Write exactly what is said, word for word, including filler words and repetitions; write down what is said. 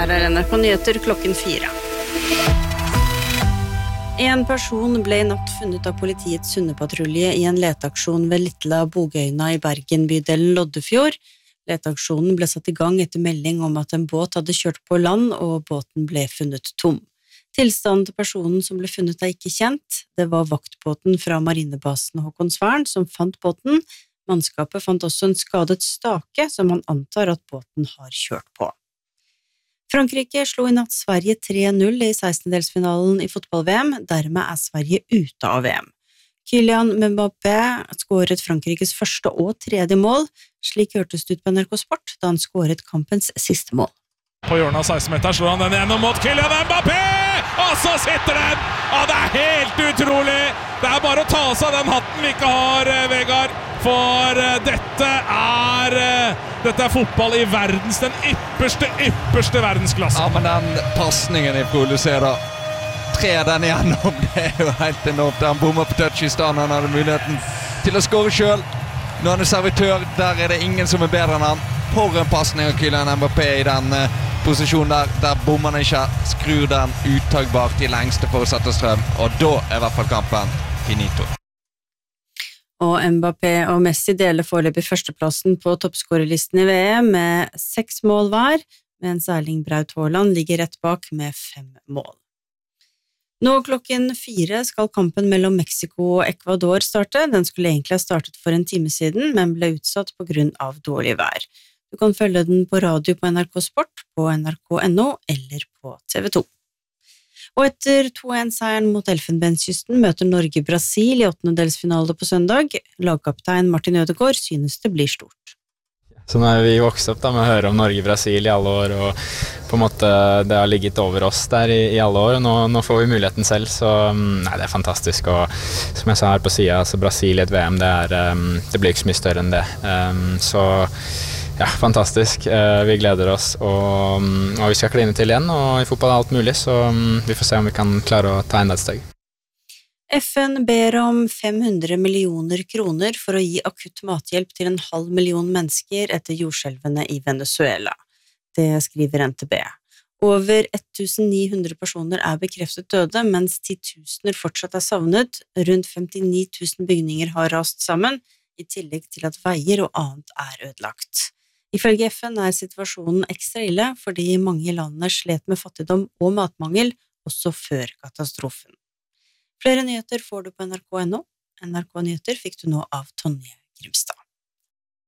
Her er N R K Nyheter klokken fire. En person ble i natt funnet av politiets hundepatrulje i en leteaksjon ved Litla Bogøyna i Bergen, bydelen Loddefjord. Leteaksjonen ble satt i gang etter melding om at en båt hadde kjørt på land, og båten ble funnet tom. Tilstanden til personen som ble funnet er ikke kjent. Det var vaktbåten fra marinebasen Håkonsvern som fant båten. Mannskapet fant også en skadet stake som man antar at båten har kjørt på. Frankrike slo i natt Sverige tre null i sekstendedelsfinalen i fotball-V M, dermed er Sverige ute av V M. Kylian Mbappé skåret Frankrikes første og tredje mål, slik hørtes det ut på N R K Sport da han skåret kampens siste mål. På hjørnet av seksten meter slår han den gjennom mot Kylian Mbappé, og så sitter den! Ja, det er helt utrolig! Det er bare å ta seg den hatten vi ikke har, Vegard, for dette er, dette er fotball i verdens, den ypperste, ypperste verdensklasse. Ja, men den passningen i produserer, tre den igjennom, det er jo helt enormt. Han bommer på touch i stand, han hadde muligheten til å skåre selv. Når han er servitør, der er det ingen som er bedre enn han. For en passning av Kylian Mbappé i den uh, posisjonen der, der bommer han ikke, skrur den uttagbart til lengste for å sette strøm, og da er i hvert fall kampen finito. Og Mbappé og Messi deler foreløpig førsteplassen på toppskårerlisten i V M med seks mål hver, mens Erling Braut Haaland ligger rett bak med fem mål. Nå klokken fire skal kampen mellom Mexico og Ecuador starte. Den skulle egentlig ha startet for en time siden, men ble utsatt på grunn av dårlig vær. Du kan følge den på radio på N R K Sport, på N R K punktum N O eller på T V to. Og etter to en-seieren mot Elfenbenskysten møter Norge Brasil i åttendedelsfinale på søndag. Lagkaptein Martin Ødegaard synes det blir stort. Så nå er vi vokst opp da, med å høre om Norge-Brasil i alle år, og på en måte det har ligget over oss der i, i alle år, og nå, nå får vi muligheten selv, så nei, det er fantastisk, og som jeg sa her på siden, altså Brasil i et V M, det, er, det blir ikke så mye større enn det, um, så ja, fantastisk, uh, vi gleder oss, og, og vi skal kline til igjen, og i fotball er alt mulig, så um, vi får se om vi kan klare å ta enda et steg. F N ber om fem hundre millioner kroner for å gi akutt mathjelp til en halv million mennesker etter jordskjelvene i Venezuela. Det skriver N T B. Over tusen ni hundre personer er bekreftet døde, mens titusener fortsatt er savnet. Rundt femtini tusen bygninger har rast sammen, i tillegg til at veier og annet er ødelagt. Ifølge F N er situasjonen ekstra ille fordi mange i landet slet med fattigdom og matmangel også før katastrofen. Flere nyheter får du på N R K punktum N O. N R K Nyheter fikk du nå av Tonje Grimstad.